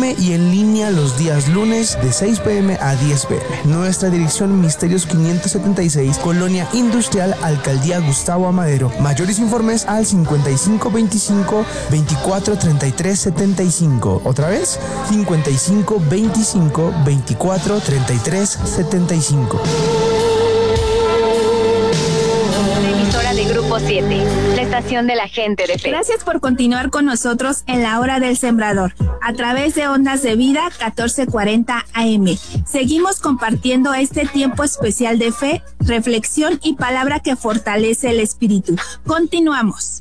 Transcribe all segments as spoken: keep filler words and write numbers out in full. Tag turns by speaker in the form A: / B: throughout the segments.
A: eme y en línea los días lunes de seis pe eme a diez pe eme. Nuestra dirección Misterios quinientos setenta y seis, Colonia Industrial, Alcaldía Gustavo Amadero. Mayores informes al cincuenta y cinco veinticinco veinticuatro treinta y tres setenta y cinco. Otra vez, cincuenta y cinco veinticinco veinticuatro treinta y tres setenta y cinco.
B: Emisora de Grupo siete, la estación de la gente de fe.
C: Gracias por continuar con nosotros en la hora del sembrador, a través de Ondas de Vida catorce cuarenta a eme. Seguimos compartiendo este tiempo especial de fe, reflexión y palabra que fortalece el espíritu. Continuamos.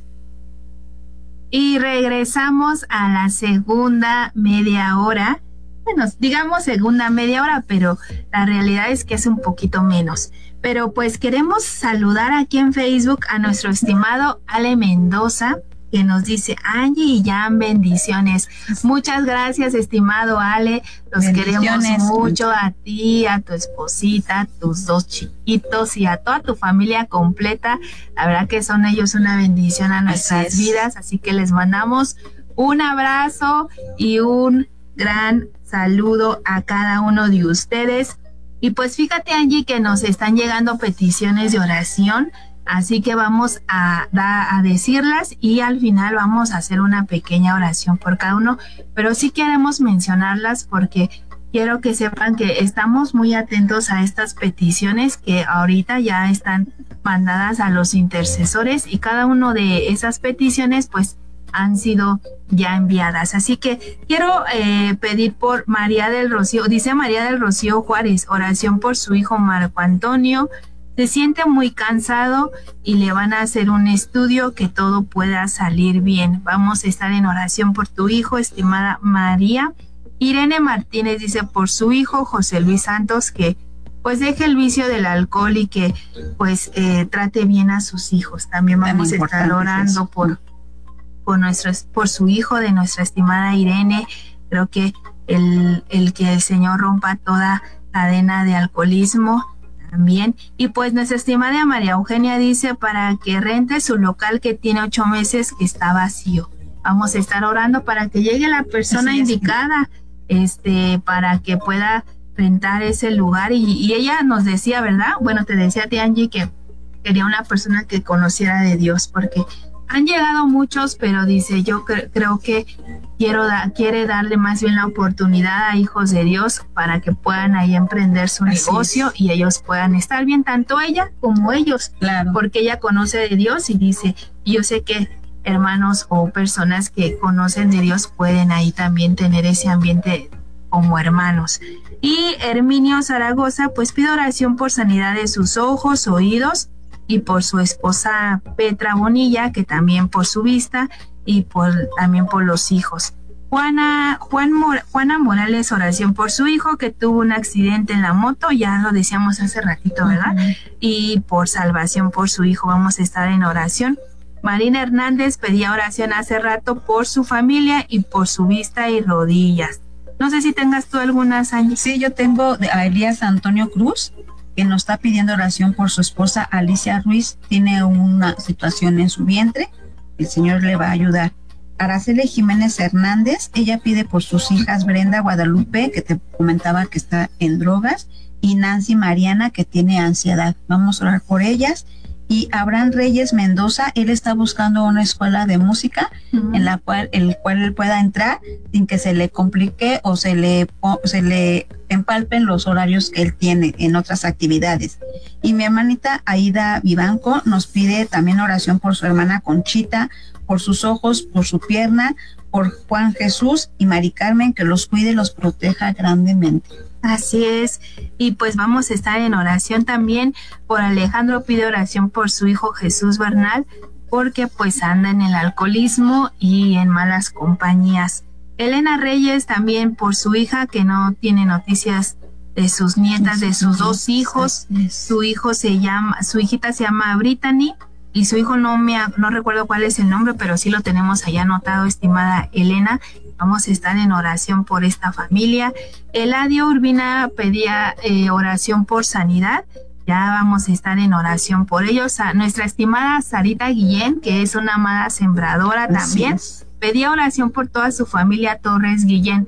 C: Y regresamos a la segunda media hora. Bueno, digamos segunda media hora, pero la realidad es que es un poquito menos. Pero pues queremos saludar aquí en Facebook a nuestro estimado Ale Mendoza, que nos dice: Angie y Jan, bendiciones. Muchas gracias, estimado Ale. Los queremos mucho, a ti, a tu esposita, a tus dos chiquitos y a toda tu familia completa. La verdad que son ellos una bendición a nuestras así vidas, así que les mandamos un abrazo y un gran saludo a cada uno de ustedes. Y pues fíjate, Angie, que nos están llegando peticiones de oración, así que vamos a, a, a decirlas y al final vamos a hacer una pequeña oración por cada uno, pero sí queremos mencionarlas porque quiero que sepan que estamos muy atentos a estas peticiones que ahorita ya están mandadas a los intercesores y cada uno de esas peticiones pues han sido ya enviadas. Así que quiero eh, pedir por María del Rocío, dice María del Rocío Juárez, oración por su hijo Marco Antonio. Se siente muy cansado y le van a hacer un estudio, que todo pueda salir bien. Vamos a estar en oración por tu hijo, estimada María. Irene Martínez dice por su hijo José Luis Santos, que pues deje el vicio del alcohol y que pues eh, trate bien a sus hijos. También vamos a estar orando por por nuestro, por su hijo, de nuestra estimada Irene. Creo que el, el que el Señor rompa toda cadena de alcoholismo también. Y pues nuestra estimada María Eugenia dice para que rente su local que tiene ocho meses que está vacío. Vamos a estar orando para que llegue la persona Así indicada, es. este, para que pueda rentar ese lugar. Y, y ella nos decía, ¿verdad? Bueno, te decía a ti, Angie, que quería una persona que conociera de Dios, porque han llegado muchos, pero dice, yo cre- creo que quiero da- quiere darle más bien la oportunidad a hijos de Dios para que puedan ahí emprender su Así negocio es. Y ellos puedan estar bien, tanto ella como ellos, claro. Porque ella conoce de Dios y dice, yo sé que hermanos o personas que conocen de Dios pueden ahí también tener ese ambiente como hermanos. Y Herminio Zaragoza, pues pide oración por sanidad de sus ojos, oídos, y por su esposa Petra Bonilla, que también por su vista, y por también por los hijos. Juana, Juan Mor, Juana Morales, oración por su hijo que tuvo un accidente en la moto, ya lo decíamos hace ratito, ¿verdad? Uh-huh. Y por salvación por su hijo, vamos a estar en oración. Marina Hernández pedía oración hace rato por su familia y por su vista y rodillas. No sé si tengas tú algunas, Angie.
D: Sí, yo tengo a Elías Antonio Cruz, que nos está pidiendo oración por su esposa Alicia Ruiz. Tiene una situación en su vientre, el Señor le va a ayudar. Araceli Jiménez Hernández, ella pide por sus hijas Brenda Guadalupe, que te comentaba que está en drogas, y Nancy Mariana, que tiene ansiedad. Vamos a orar por ellas. Y Abraham Reyes Mendoza, él está buscando una escuela de música uh-huh. en la cual el cual él pueda entrar sin que se le complique o se le o se le empalpen los horarios que él tiene en otras actividades. Y mi hermanita Aida Vivanco nos pide también oración por su hermana Conchita, por sus ojos, por su pierna, por Juan Jesús y Mari Carmen, que los cuide y los proteja grandemente.
C: Así es, y pues vamos a estar en oración también por Alejandro, pide oración por su hijo Jesús Bernal, porque pues anda en el alcoholismo y en malas compañías. Elena Reyes también por su hija, que no tiene noticias de sus nietas, de sus dos hijos. Su hijo se llama, su hijita se llama Brittany, y su hijo no me no recuerdo cuál es el nombre, pero sí lo tenemos allá anotado, estimada Elena. Vamos a estar en oración por esta familia. Eladio Urbina pedía eh, oración por sanidad. Ya vamos a estar en oración por ellos. A nuestra estimada Sarita Guillén, que es una amada sembradora también, pedía oración por toda su familia Torres Guillén.